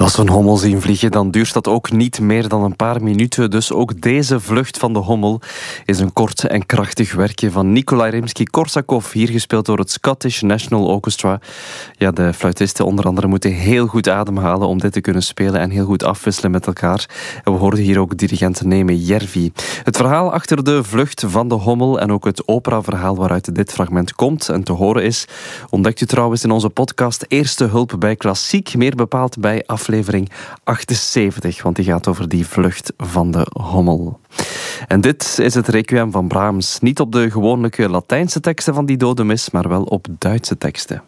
Als we een hommel zien vliegen, dan duurt dat ook niet meer dan een paar minuten. Dus ook deze vlucht van de hommel is een kort en krachtig werkje van Nikolai Rimsky-Korsakov, hier gespeeld door het Scottish National Orchestra. Ja, de fluitisten onder andere moeten heel goed ademhalen om dit te kunnen spelen en heel goed afwisselen met elkaar. En we hoorden hier ook dirigent Neeme Järvi. Het verhaal achter de vlucht van de hommel en ook het operaverhaal waaruit dit fragment komt en te horen is, ontdekt u trouwens in onze podcast Eerste Hulp bij Klassiek, meer bepaald bij aflevering 78, want die gaat over die vlucht van de hommel. En dit is het Requiem van Brahms. Niet op de gewone Latijnse teksten van die dode mis, maar wel op Duitse teksten.